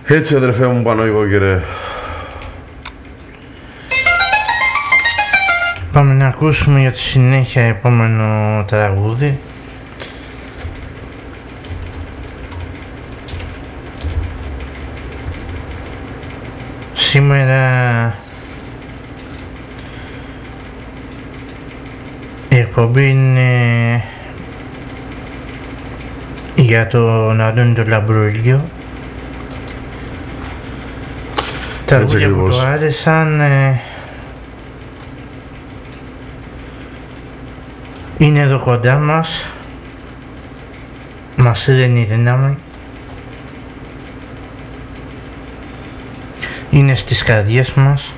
Έτσι αδερφέ μου Παναγικό κύριε. Πάμε να ακούσουμε για τη συνέχεια επόμενο τραγούδι. Σήμερα η εκπομπή είναι για τον Αντώνη τον Λαμπρούλιο. Τα τραγούδια που του άρεσαν είναι εδώ κοντά μας, μας έδαινε η δύναμη, είναι στις καρδιές μας.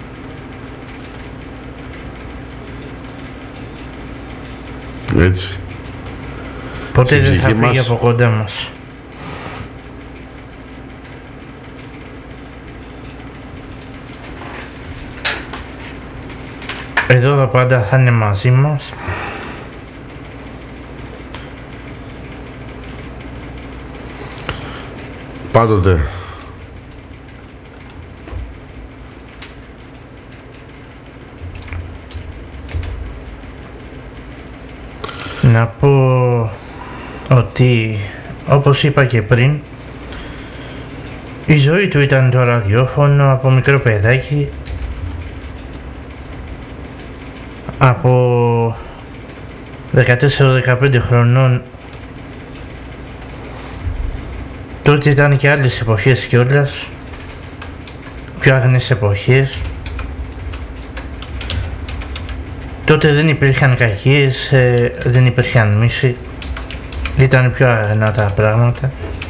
Έτσι. Ποτέ δεν θα φύγει από κοντά μας. Εδώ πάντα θα είναι μαζί μας. Πάντοτε. Να πω ότι, όπως είπα και πριν, η ζωή του ήταν το ραδιόφωνο από μικρό παιδάκι. Από 14-15 χρονών. Τότε ήταν και άλλες εποχές κιόλας, πιο άγνες εποχές. Τότε δεν υπήρχαν κακίες, δεν υπήρχαν μίση, ήταν πιο αγνά τα πράγματα.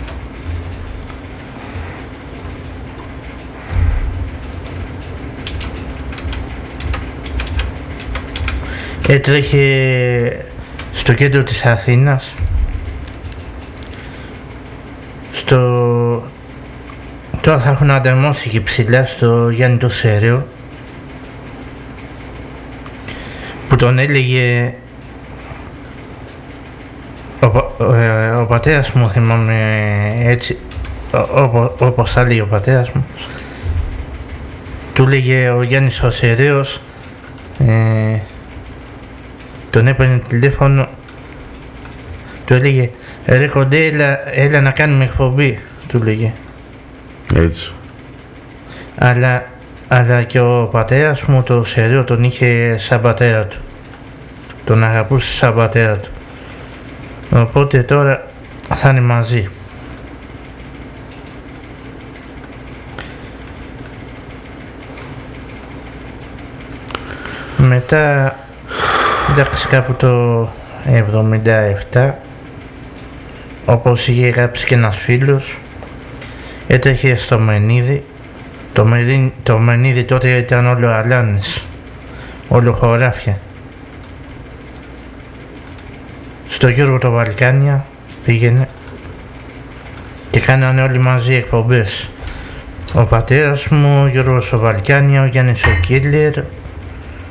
Έτρεχε στο κέντρο της Αθήνας, τώρα θα έχουν ανταμώσει και ψηλά στο Γιάννη το Σέρεο, που τον έλεγε ο πατέρας μου, θυμάμαι έτσι, όπως θα λέει ο πατέρας μου, του λέγε ο Γιάννης ο Σεραίος, τον έπαιρνε τηλέφωνο, του έλεγε «Ρε κοντέ, έλα να κάνουμε εκπομπή», του λέγε. Έτσι. Αλλά και ο πατέρας μου το Σεραίο τον είχε σαν πατέρα του. Τον αγαπούσε σαν πατέρα του. Οπότε τώρα θα είναι μαζί. Μετά, εντάξει, κάπου το 77, όπως είχε γράψει και ένας φίλος, έτρεχε στο Μενίδη. Το Μενίδη τότε ήταν όλο αλάνες, όλο χωράφια. Στο Γιώργο το Βαλκάνια πήγαινε και κάνανε όλοι μαζί εκπομπές. Ο πατέρας μου, ο Γιώργος ο Βαλκάνια, ο Γιάννης ο Κίλλερ,